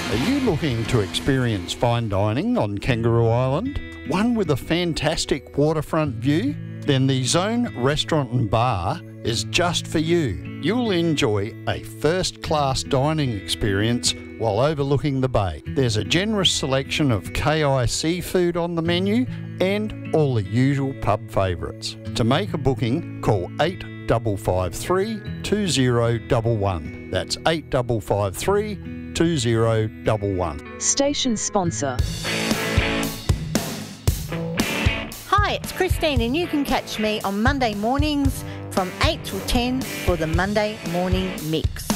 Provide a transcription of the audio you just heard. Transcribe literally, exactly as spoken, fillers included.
Are you looking to experience fine dining on Kangaroo Island? One with a fantastic waterfront view? Then the Zone Restaurant and Bar is just for you. You'll enjoy a first-class dining experience while overlooking the bay. There's a generous selection of K I seafood on the menu and all the usual pub favourites. To make a booking, call eight five five three, two zero one one. That's eight five five three, two zero one one. Station sponsor. Hi, it's Christine, and you can catch me on Monday mornings from eight till ten for the Monday Morning Mix.